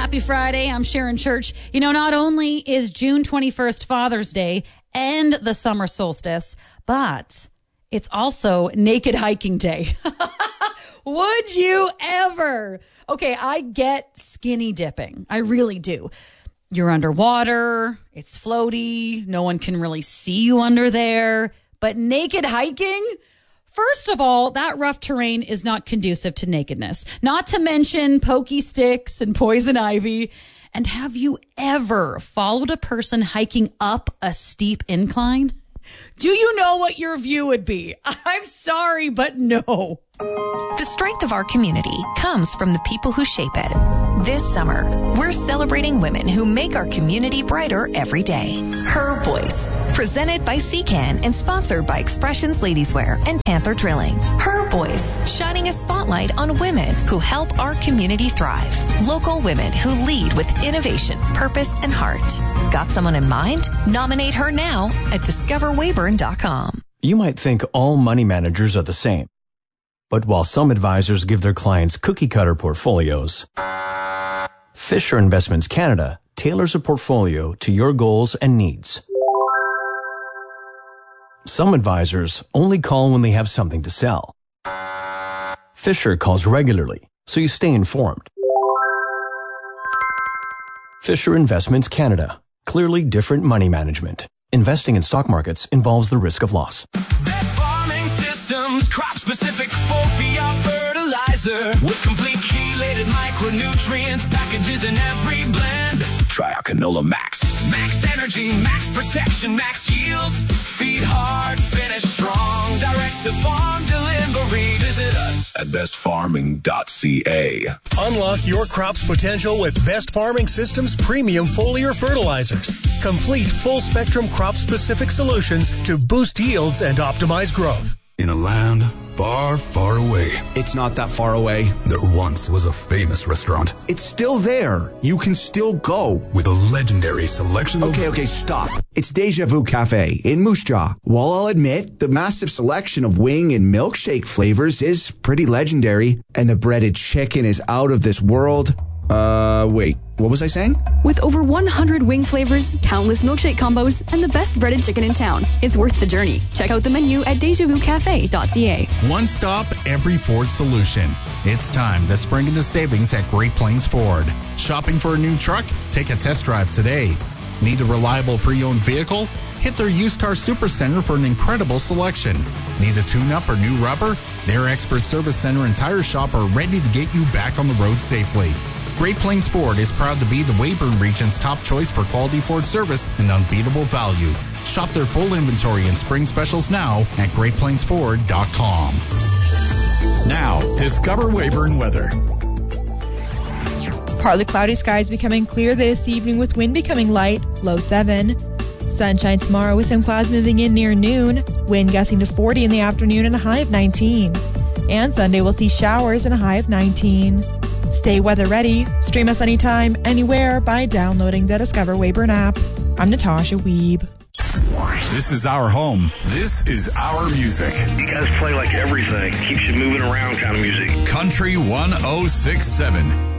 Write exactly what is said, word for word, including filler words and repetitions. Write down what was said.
Happy Friday. I'm Sharon Church. You know, not only is June twenty-first Father's Day and the summer solstice, but it's also Naked Hiking Day. Would you ever? Okay, I get skinny dipping. I really do. You're underwater. It's floaty. No one can really see you under there. But naked hiking? First of all, that rough terrain is not conducive to nakedness. Not to mention pokey sticks and poison ivy. And have you ever followed a person hiking up a steep incline? Do you know what your view would be? I'm sorry, but no. The strength of our community comes from the people who shape it. This summer, we're celebrating women who make our community brighter every day. Her Voice, presented by C CAN and sponsored by Expressions Ladieswear and Panther Drilling. Her Voice, shining a spotlight on women who help our community thrive. Local women who lead with innovation, purpose, and heart. Got someone in mind? Nominate her now at discover wayburn dot com. You might think all money managers are the same. But while some advisors give their clients cookie-cutter portfolios, Fisher Investments Canada tailors a portfolio to your goals and needs. Some advisors only call when they have something to sell. Fisher calls regularly, so you stay informed. Fisher Investments Canada. Clearly different money management. Investing in stock markets involves the risk of loss. Best farming systems, crop-specific four-P-R fertilizer with complete chelated micronutrients, packages in every blend. Try our Canola Max. Max energy, max protection, max yields. Feed hard, finish strong. Direct to farm delivery. Visit us at best farming dot c a. Unlock your crop's potential with Best Farming Systems premium foliar fertilizers. Complete full-spectrum crop-specific solutions to boost yields and optimize growth. In a land far, far away. It's not that far away. There once was a famous restaurant. It's still there. You can still go. With a legendary selection of... Okay, okay, stop. It's Deja Vu Cafe in Moose Jaw. While I'll admit, the massive selection of wing and milkshake flavors is pretty legendary, and the breaded chicken is out of this world. Uh, wait, what was I saying? With over one hundred wing flavors, countless milkshake combos, and the best breaded chicken in town, it's worth the journey. Check out the menu at deja vu cafe dot c a. One stop, every Ford solution. It's time to spring into savings at Great Plains Ford. Shopping for a new truck? Take a test drive today. Need a reliable pre-owned vehicle? Hit their used car supercenter for an incredible selection. Need a tune-up or new rubber? Their expert service center and tire shop are ready to get you back on the road safely. Great Plains Ford is proud to be the Weyburn region's top choice for quality Ford service and unbeatable value. Shop their full inventory and spring specials now at great plains ford dot com. Now, discover Weyburn weather. Partly cloudy skies becoming clear this evening with wind becoming light, low seven. Sunshine tomorrow with some clouds moving in near noon, wind gusting to forty in the afternoon and a high of nineteen. And Sunday we'll see showers and a high of nineteen. Stay weather ready. Stream us anytime, anywhere by downloading the Discover Weyburn app. I'm Natasha Weeb. This is our home. This is our music. You guys play like everything. Keeps you moving around kind of music. Country one oh six point seven.